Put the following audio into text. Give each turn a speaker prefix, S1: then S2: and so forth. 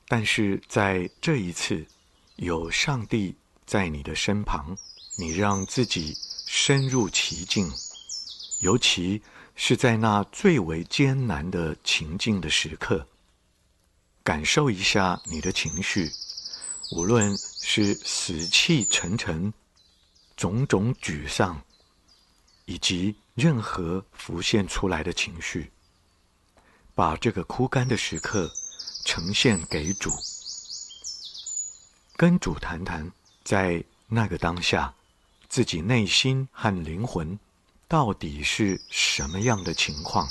S1: 但是在这一次，有上帝在你的身旁，你让自己深入其境，尤其是在那最为艰难的情境的时刻，感受一下你的情绪，无论是死气沉沉、种种沮丧，以及任何浮现出来的情绪，把这个枯干的时刻呈现给主，跟主谈谈，在那个当下，自己内心和灵魂到底是什么样的情况。